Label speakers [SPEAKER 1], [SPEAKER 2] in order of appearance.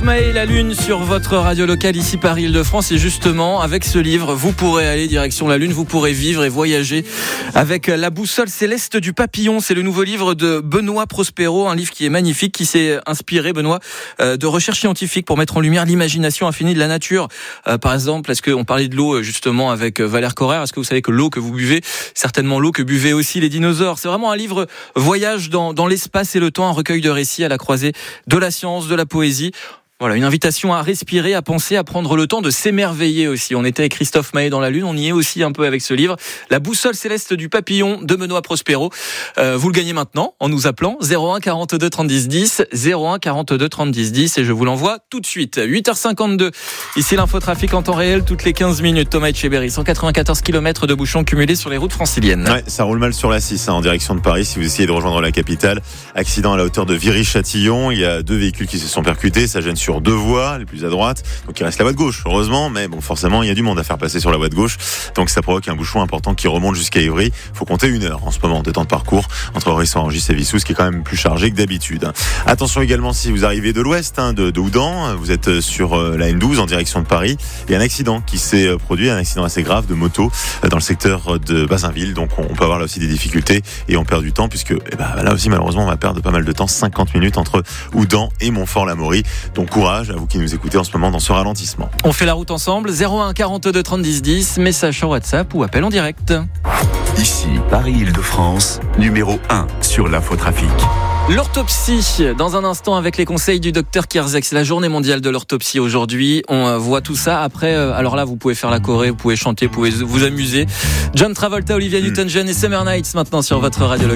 [SPEAKER 1] Maé, La Lune sur votre radio locale ici Paris-Île-de-France. Et justement, avec ce livre, vous pourrez aller direction la Lune, vous pourrez vivre et voyager avec La boussole céleste du papillon. C'est le nouveau livre de Benoît Prospero, un livre qui est magnifique, qui s'est inspiré, Benoît, de recherches scientifiques pour mettre en lumière l'imagination infinie de la nature. Par exemple, est-ce qu'on parlait de l'eau justement avec Valère Correr? Est-ce que vous savez que l'eau que vous buvez, certainement l'eau que buvaient aussi les dinosaures? C'est vraiment un livre voyage dans l'espace et le temps, un recueil de récits à la croisée de la science, de la poésie. Voilà, une invitation à respirer, à penser, à prendre le temps de s'émerveiller aussi. On était avec Christophe Maé dans la Lune, on y est aussi un peu avec ce livre, La boussole céleste du papillon de Benoît Prospero. Vous le gagnez maintenant en nous appelant 01 42 30 10 10, 01 42 30 10 10 et je vous l'envoie tout de suite. 8h52, ici l'infotrafic en temps réel, toutes les 15 minutes. Thomas Etcheberry, 194 km de bouchons cumulés sur les routes franciliennes.
[SPEAKER 2] Ouais, ça roule mal sur la 6 en direction de Paris si vous essayez de rejoindre la capitale. Accident à la hauteur de Viry-Châtillon, il y a 2 véhicules qui se sont percutés, ça gêne sur 2 voies, les plus à droite. Donc il reste la voie de gauche, heureusement, mais bon, forcément, il y a du monde à faire passer sur la voie de gauche. Donc ça provoque un bouchon important qui remonte jusqu'à Ivry. Faut compter 1 heure en ce moment de temps de parcours entre Orisson-Rungis et Vissou, ce qui est quand même plus chargé que d'habitude. Attention également si vous arrivez de l'ouest, de Houdan, vous êtes sur la N12 en direction de Paris. Il y a un accident qui s'est produit, un accident assez grave de moto dans le secteur de Bazinville. Donc on peut avoir là aussi des difficultés et on perd du temps puisque là aussi malheureusement on va perdre pas mal de temps, 50 minutes entre Houdan et Montfort-l'Amaury. Donc courage à vous qui nous écoutez en ce moment dans ce ralentissement.
[SPEAKER 1] On fait la route ensemble, 01 42 30 10 10, message sur WhatsApp ou appel en direct.
[SPEAKER 3] Ici, Paris-Île-de-France, numéro 1 sur l'infotrafic.
[SPEAKER 1] L'orthopsie, dans un instant avec les conseils du docteur Kierzek. C'est la journée mondiale de l'orthopsie aujourd'hui. On voit tout ça. Après, alors là, vous pouvez faire la choré, vous pouvez chanter, vous pouvez vous amuser. John Travolta, Olivia Newton-John et Summer Nights maintenant sur votre radio locale.